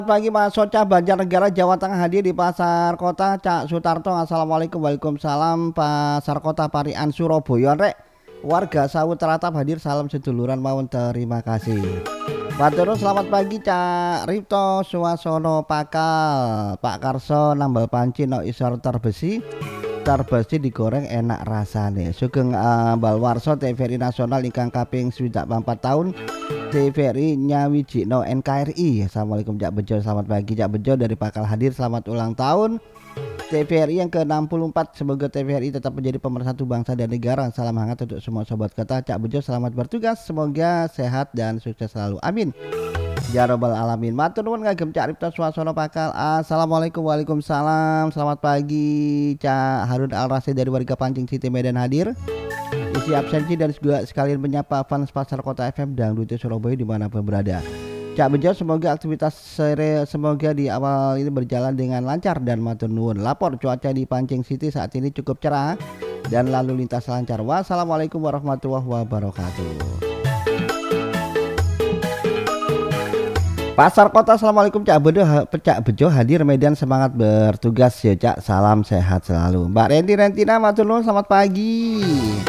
Pagi Mas Soca Banjarnegara Jawa Tengah hadir di Pasar Kota Cak Sutarto. Assalamualaikum. Waalaikumsalam. Pasar Kota Parian Surabaya rek. Warga sawut teratap hadir, salam seduluran mawon, terima kasih. Matur selamat pagi Cak Ripto Suwasono Pakal. Pak Karso nambal panci no isor terbesi digoreng enak rasane. Sugeng Balwarso TVRI Nasional ingkang kaping 4 tahun. TVRI Nyawijino NKRI. Assalamualaikum Cak Bejo, selamat pagi Cak Bejo dari Pakal hadir, selamat ulang tahun TVRI yang ke-64. Semoga TVRI tetap menjadi pemersatu bangsa dan negara. Salam hangat untuk semua sobat kota. Cak Bejo selamat bertugas, semoga sehat dan sukses selalu, amin ya robbal alamin. Matur nuwun ngagem Cak Ripto Suwasono Pakal. Assalamualaikum. Waalaikumsalam. Selamat pagi Cak Harun Al Rasyid dari warga Pancing City Medan hadir. Isi absensi dan juga sekalian menyapa fans Pasar Kota FM Dangdut Surabaya dimanapun berada. Cak Bejo, semoga aktivitas semoga di awal ini berjalan dengan lancar dan matur nuwun. Lapor cuaca di Pancing City saat ini cukup cerah dan lalu lintas lancar. Wassalamualaikum warahmatullahi wabarakatuh. Pasar Kota, assalamualaikum Cak Bejo hadir Medan, semangat bertugas ya Cak, salam sehat selalu. Mbak Rentina matur nuwun, selamat pagi.